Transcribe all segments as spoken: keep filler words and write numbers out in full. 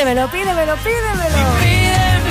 Pídemelo, pídemelo, pídemelo.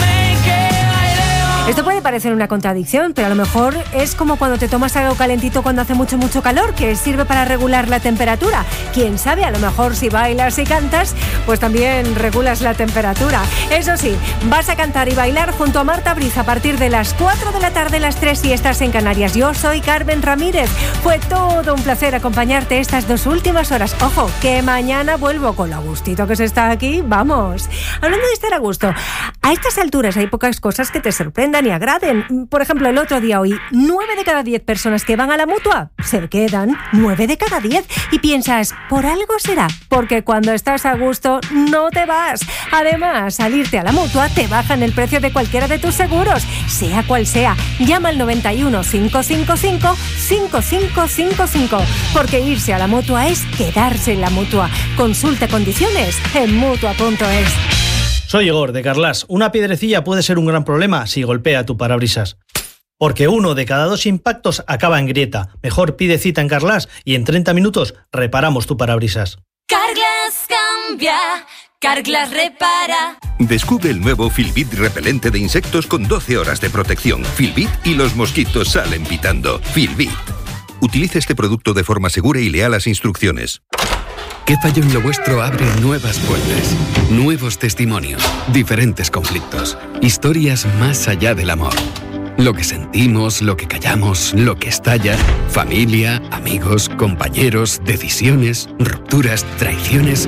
Esto puede parecer una contradicción, pero a lo mejor es como cuando te tomas algo calentito cuando hace mucho, mucho calor, que sirve para regular la temperatura. Quién sabe, a lo mejor si bailas y cantas, pues también regulas la temperatura. Eso sí, vas a cantar y bailar junto a Marta Briz a partir de las cuatro de la tarde, las tres si estás en Canarias. Yo soy Carmen Ramírez. Fue todo un placer acompañarte estas dos últimas horas. Ojo, que mañana vuelvo con lo gustito que se está aquí. Vamos. Hablando de estar a gusto, a estas alturas hay pocas cosas que te sorprendan y agraden. Por ejemplo, el otro día oí nueve de cada diez personas que van a la Mutua se quedan. Nueve de cada diez. Y piensas, por algo será, porque cuando estás a gusto no te vas. Además, al irte a la Mutua te bajan el precio de cualquiera de tus seguros, sea cual sea. Llama al noventa y uno, cinco cinco cinco, cinco cinco cinco cinco, porque irse a la Mutua es quedarse en la Mutua. Consulta condiciones en mutua punto es. Soy Igor, de Carglass. Una piedrecilla puede ser un gran problema si golpea tu parabrisas. Porque uno de cada dos impactos acaba en grieta. Mejor pide cita en Carglass y en treinta minutos reparamos tu parabrisas. Carglass cambia, Carglass repara. Descubre el nuevo Filbit repelente de insectos con doce horas de protección. Filbit y los mosquitos salen pitando. Filbit. Utilice este producto de forma segura y lea las instrucciones. ¿Qué falló en lo vuestro? Abre nuevas puertas, nuevos testimonios, diferentes conflictos, historias más allá del amor. Lo que sentimos, lo que callamos, lo que estalla, familia, amigos, compañeros, decisiones, rupturas, traiciones.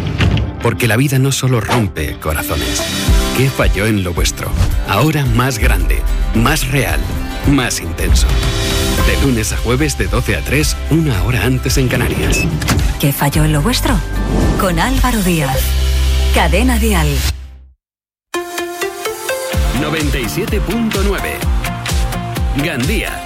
Porque la vida no solo rompe corazones. ¿Qué falló en lo vuestro? Ahora más grande, más real, más intenso. De lunes a jueves de doce a tres, una hora antes en Canarias. ¿Qué falló en lo vuestro? Con Álvaro Díaz. Cadena Dial. noventa y siete punto nueve. Gandía.